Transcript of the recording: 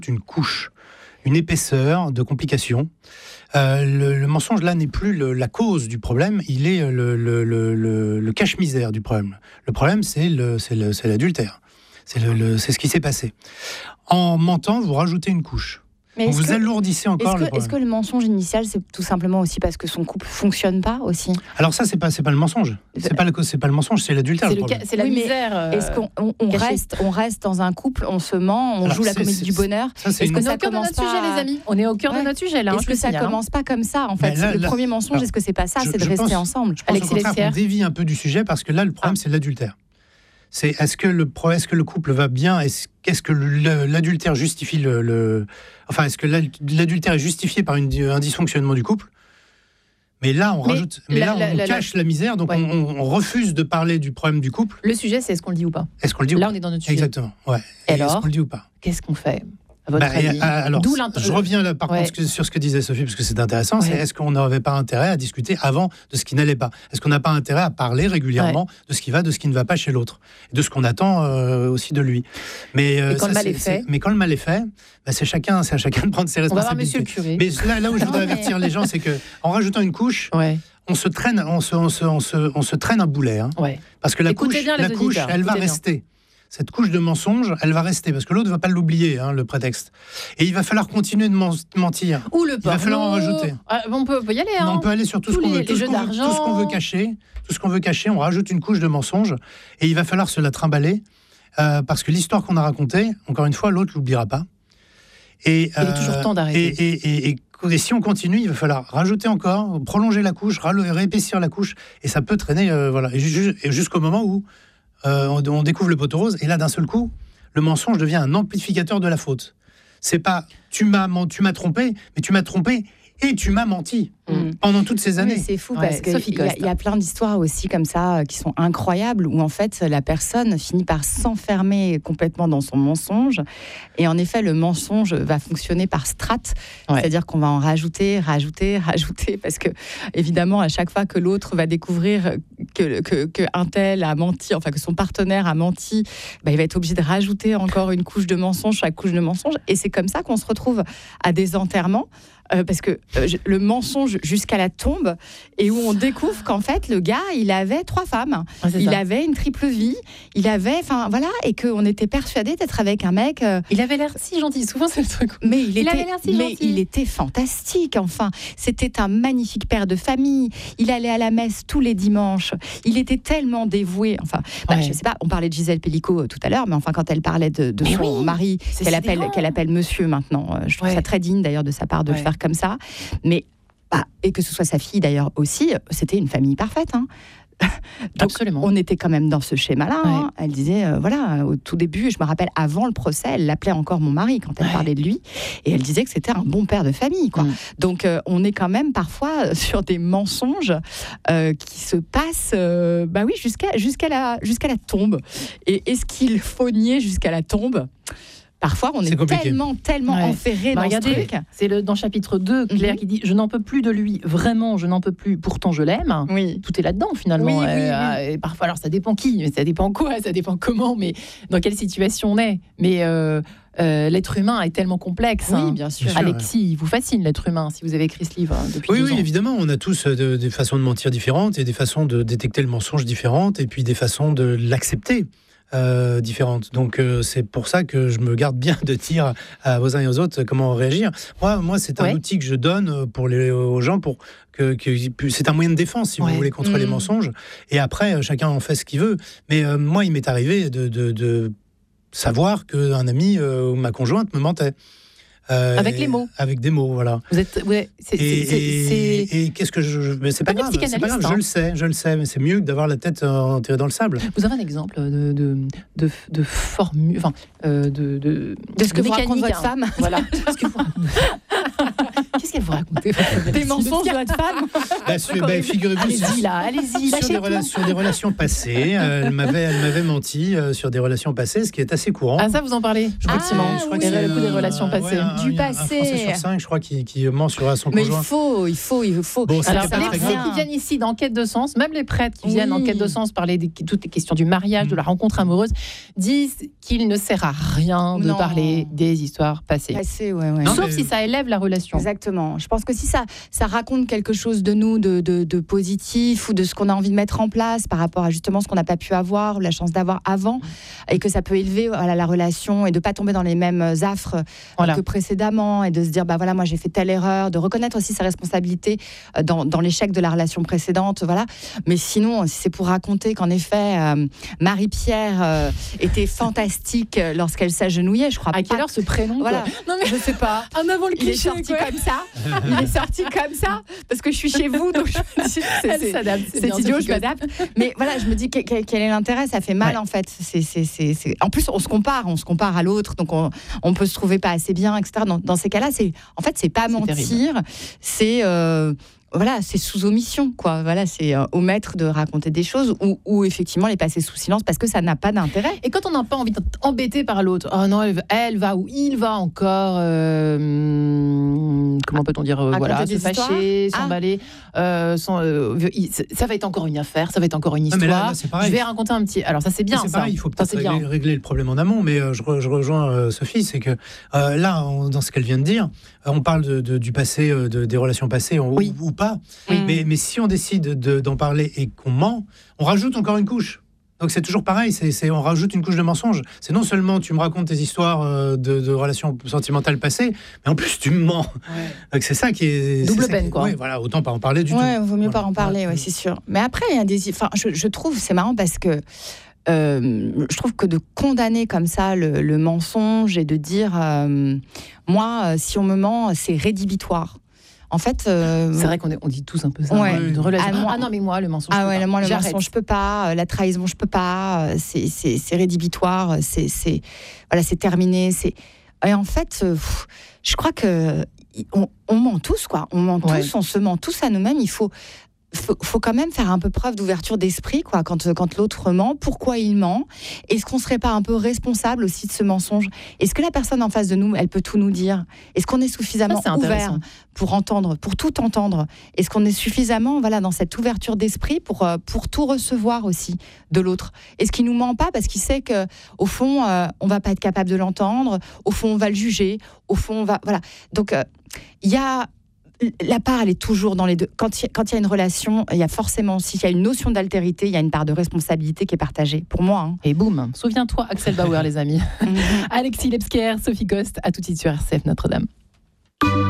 une couche, une épaisseur de complications. Le mensonge, là, n'est plus la cause du problème, il est le cache-misère du problème. Le problème, c'est l'adultère. C'est ce qui s'est passé. En mentant, vous rajoutez une couche. Mais vous alourdissez encore le problème. Est-ce que le mensonge initial, c'est tout simplement aussi parce que son couple ne fonctionne pas aussi ? Alors ça, c'est pas le mensonge. C'est pas le mensonge, c'est l'adultère. C'est la misère. Est-ce qu'on reste dans un couple, on se ment, joue la comédie du bonheur ? Est-ce que ça commence pas, les amis ? On est au cœur de notre sujet là. Est-ce que ça commence pas comme ça en fait ? Le premier mensonge, est-ce que c'est pas ça ? C'est de rester ensemble. Je pense au contraire qu'on dévie un peu du sujet parce que là, le problème, c'est l'adultère. C'est est-ce que le couple va bien ? Est-ce que l'adultère justifie est-ce que l'adultère est justifié par un dysfonctionnement du couple ? Mais là, on cache la misère, donc on refuse de parler du problème du couple. Le sujet, c'est est-ce qu'on le dit ou pas ? Est-ce qu'on le dit Là, on est dans notre sujet. Exactement. Ouais. Alors, est-ce qu'on le dit ou pas ? Qu'est-ce qu'on fait ? À votre avis. Alors, je reviens là, par contre sur ce que disait Sophie, parce que c'est intéressant. C'est est-ce qu'on n'avait pas intérêt à discuter avant de ce qui n'allait pas ? Est-ce qu'on n'a pas intérêt à parler régulièrement de ce qui va, de ce qui ne va pas chez l'autre, et de ce qu'on attend aussi de lui. Mais quand le mal est fait, c'est à chacun de prendre ses responsabilités. On va voir Monsieur le curé. Mais là où je voudrais avertir les gens, c'est que en rajoutant une couche. On se traîne un boulet, hein, parce que la couche, elle va rester. Cette couche de mensonge, elle va rester, parce que l'autre ne va pas l'oublier, le prétexte. Et il va falloir continuer de mentir. Ou le porno. Il va falloir en rajouter. On peut y aller. On peut aller sur tout ce qu'on veut. Tout ce qu'on veut cacher. Tout ce qu'on veut cacher, on rajoute une couche de mensonge. Et il va falloir se la trimballer, parce que l'histoire qu'on a racontée, encore une fois, l'autre ne l'oubliera pas. Il est toujours temps d'arrêter. Et si on continue, il va falloir rajouter encore, prolonger la couche, réépaissir la couche. Et ça peut traîner et jusqu'au moment où on découvre le poteau rose, et là, d'un seul coup, le mensonge devient un amplificateur de la faute. C'est pas tu m'as trompé, mais tu m'as trompé et tu m'as menti pendant toutes ces années. Oui, c'est fou parce qu'il y a plein d'histoires aussi comme ça qui sont incroyables, où en fait la personne finit par s'enfermer complètement dans son mensonge, et en effet le mensonge va fonctionner par strates, c'est-à-dire qu'on va en rajouter, parce que évidemment à chaque fois que l'autre va découvrir que un tel a menti, enfin que son partenaire a menti, il va être obligé de rajouter encore une couche de mensonge, chaque couche de mensonge, et c'est comme ça qu'on se retrouve à des enterrements. Parce que le mensonge jusqu'à la tombe, et où on découvre qu'en fait le gars il avait 3 femmes, il avait une triple vie, et qu'on était persuadé d'être avec un mec. Il avait l'air si gentil, souvent c'est le truc. Mais il était fantastique. Enfin, c'était un magnifique père de famille. Il allait à la messe tous les dimanches. Il était tellement dévoué. Enfin, je sais pas. On parlait de Gisèle Pellicot tout à l'heure, mais enfin quand elle parlait de son mari qu'elle appelle Monsieur maintenant, je trouve ça très digne d'ailleurs de sa part de le faire comme ça, mais et que ce soit sa fille d'ailleurs aussi, c'était une famille parfaite. Donc, absolument. On était quand même dans ce schéma-là. Elle disait, au tout début, je me rappelle, avant le procès, elle l'appelait encore mon mari quand elle parlait de lui, et elle disait que c'était un bon père de famille, quoi. Donc, on est quand même parfois sur des mensonges qui se passent, jusqu'à la tombe. Et est-ce qu'il faut nier jusqu'à la tombe ? Parfois, on est tellement enferré dans ce truc. C'est dans le chapitre 2, Claire qui dit « Je n'en peux plus de lui, vraiment, je n'en peux plus, pourtant je l'aime ». Tout est là-dedans, finalement. Et parfois, alors ça dépend qui, ça dépend quoi, ça dépend comment, mais dans quelle situation on est. Mais l'être humain est tellement complexe. Oui, bien sûr. Alexis, il vous fascine l'être humain, si vous avez écrit ce livre depuis 2 ans. Oui, évidemment, on a tous des façons de mentir différentes, et des façons de détecter le mensonge différentes, et puis des façaux de l'accepter. Différentes. Donc c'est pour ça que je me garde bien de dire aux uns et aux autres comment réagir. Moi c'est un outil que je donne aux gens pour que c'est un moyen de défense, si vous voulez, contre les mensonges. Et après, chacun en fait ce qu'il veut. Mais moi, il m'est arrivé de savoir qu'un ami ou ma conjointe me mentait. Avec les mots. Avec des mots, voilà. Vous êtes, et qu'est-ce que mais c'est pas grave, je le sais, mais c'est mieux que d'avoir la tête enterrée dans le sable. Vous avez un exemple de formule, de ce que vous raconte votre femme. Voilà. Qu'est-ce Qu'est-ce qu'elle vous racontait? Des mensonges de votre femme. Figurez-vous, allez-y. Sur des relations passées, elle m'avait menti sur des relations passées, ce qui est assez courant. Ah, ça, vous en parlez? Effectivement, je crois que c'est le coup des relations passées. Du passé. Un Français sur 5, je crois, qui ment sur son Mais conjoint. il faut. Bon, alors, les psys qui viennent ici dans Quête de sens, même les prêtres qui viennent en Quête de sens parler de toutes les questions du mariage, de la rencontre amoureuse, disent qu'il ne sert à rien de parler des histoires passées. Sauf si ça élève la relation. Exactement. Je pense que si ça raconte quelque chose de nous, de positif, ou de ce qu'on a envie de mettre en place par rapport à justement ce qu'on n'a pas pu avoir, ou la chance d'avoir avant, et que ça peut élever la relation et de pas tomber dans les mêmes affres que précédemment, et de se dire moi j'ai fait telle erreur, de reconnaître aussi sa responsabilité dans l'échec de la relation précédente, voilà. Mais sinon, si c'est pour raconter qu'en effet Marie-Pierre était fantastique lorsqu'elle s'agenouillait, je crois. À quelle heure ce prénom? Voilà. Non mais je sais pas. En avant le cliché. Il est sorti comme ça. Il est sorti comme ça parce que je suis chez vous, donc elle s'adapte. C'est idiot, je m'adapte. Mais voilà, je me dis quel est l'intérêt? Ça fait mal en fait. En plus, on se compare à l'autre, donc on peut se trouver pas assez bien, etc. Dans ces cas-là, c'est pas mentir, c'est c'est sous omission, quoi. Voilà, c'est omettre de raconter des choses ou effectivement les passer sous silence parce que ça n'a pas d'intérêt. Et quand on n'a pas envie d'être embêté par l'autre, oh non, elle va ou il va encore, comment peut-on dire, se fâcher, s'emballer, ça va être encore une affaire, ça va être encore une histoire. Là, je vais raconter un petit. Alors ça c'est bien. C'est pareil, il faut peut-être régler le problème en amont, mais je rejoins Sophie, c'est que là, dans ce qu'elle vient de dire, on parle du passé, des relations passées ou pas. Oui. Mais si on décide d'en parler et qu'on ment, on rajoute encore une couche. Donc c'est toujours pareil, on rajoute une couche de mensonge. C'est non seulement tu me racontes tes histoires de relations sentimentales passées, mais en plus tu me ments. Donc c'est ça qui est... Double peine, quoi. Oui, voilà, autant pas en parler du tout. Ouais, vaut mieux pas en parler, c'est sûr. Mais après, il y a des... Enfin, je trouve, c'est marrant parce que je trouve que de condamner comme ça le mensonge et de dire moi, si on me ment, c'est rédhibitoire. En fait, c'est vrai qu'on dit tous un peu ça. Une relation. Non, mais moi, le mensonge. Le mensonge, je peux pas. La trahison, je peux pas. C'est rédhibitoire. C'est terminé. Et en fait, je crois que on ment tous, quoi. On ment tous. On se ment tous à nous-mêmes. Il faut quand même faire un peu preuve d'ouverture d'esprit, quoi, quand l'autre ment. Pourquoi il ment? Est-ce qu'on serait pas un peu responsable aussi de ce mensonge? Est-ce que la personne en face de nous, elle peut tout nous dire? Est-ce qu'on est suffisamment ouvert pour entendre, pour tout entendre? Est-ce qu'on est suffisamment dans cette ouverture d'esprit pour tout recevoir aussi de l'autre? Est-ce qu'il nous ment pas parce qu'il sait que au fond on va pas être capable de l'entendre, au fond on va le juger, au fond on va donc il y a la part, elle est toujours dans les deux. Quand il y a une relation, il y a forcément, s'il y a une notion d'altérité, il y a une part de responsabilité qui est partagée. Pour moi. Et boum, souviens-toi, Axel Bauer, les amis. Alexis Lebsker, Sophie Coste, à tout de suite sur RCF Notre-Dame.